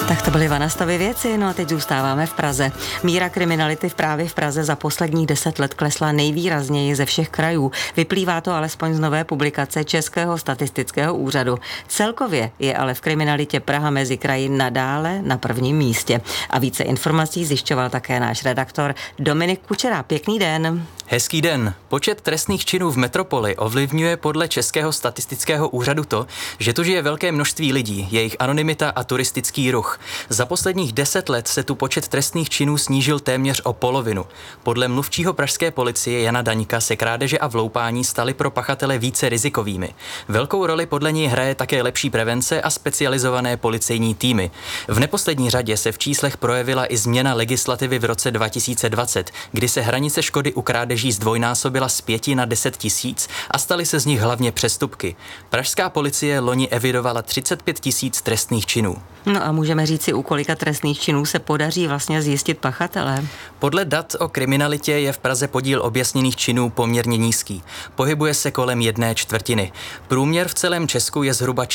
Tak to byly Vanastovy věci, no a teď zůstáváme v Praze. Míra kriminality právě v Praze za posledních 10 let klesla nejvýrazněji ze všech krajů. Vyplývá to alespoň z nové publikace Českého statistického úřadu. Celkově je ale v kriminalitě Praha mezi kraji nadále na prvním místě. A více informací zjišťoval také náš redaktor Dominik Kučera. Pěkný den. Hezký den. Počet trestných činů v metropoli ovlivňuje podle Českého statistického úřadu to, že tu žije velké množství lidí, jejich anonymita a turistický ruch. Za posledních 10 let se tu počet trestných činů snížil téměř o polovinu. Podle mluvčího pražské policie Jana Daňka se krádeže a vloupání staly pro pachatele více rizikovými. Velkou roli podle něj hraje také lepší prevence a specializované policejní týmy. V neposlední řadě se v číslech projevila i změna legislativy v roce 2020, kdy se hranice škody u krádeží zdvojnásobila z 5 na 10 tisíc a staly se z nich hlavně přestupky. Pražská policie loni evidovala 35 tisíc trestných činů. No a můžeme říct si, u kolika trestných činů se podaří vlastně zjistit pachatele? Podle dat o kriminalitě je v Praze podíl objasněných činů poměrně nízký. Pohybuje se kolem 1/4. Průměr v celém Česku je zhruba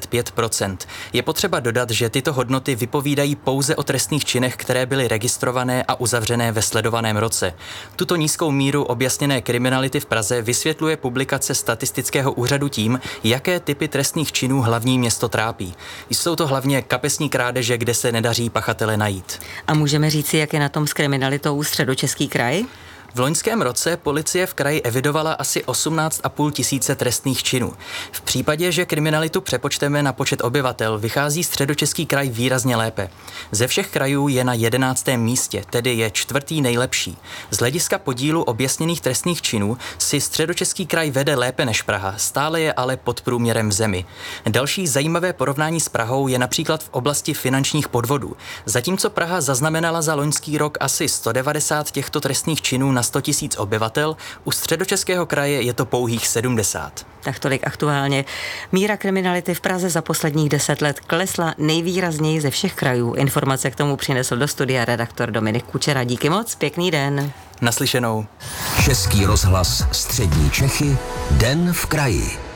45%. Je potřeba dodat, že tyto hodnoty vypovídají pouze o trestných činech, které byly registrované a uzavřené ve sledovaném roce. Tuto nízkou míru objasněné kriminality v Praze vysvětluje publikace Statistického úřadu tím, jaké typy trestných činů hlavní město trápí. Jsou to hlavně kapesní krádeže, kde se nedaří pachatele najít. A můžeme říci, jak je na tom s kriminalitou Středočeský kraj? V loňském roce policie v kraji evidovala asi 18,5 tisíce trestných činů. V případě, že kriminalitu přepočteme na počet obyvatel, vychází Středočeský kraj výrazně lépe. Ze všech krajů je na 11. místě, tedy je 4. nejlepší. Z hlediska podílu objasněných trestných činů si Středočeský kraj vede lépe než Praha, stále je ale pod průměrem v zemi. Další zajímavé porovnání s Prahou je například v oblasti finančních podvodů. Zatímco Praha zaznamenala za loňský rok asi 190 těchto trestných činů na 100 tisíc obyvatel, u Středočeského kraje je to pouhých 70. Tak tolik aktuálně. Míra kriminality v Praze za posledních 10 let klesla nejvýrazněji ze všech krajů. Informace k tomu přinesl do studia redaktor Dominik Kučera. Díky moc, pěkný den. Naslyšenou. Český rozhlas Střední Čechy, Den v kraji.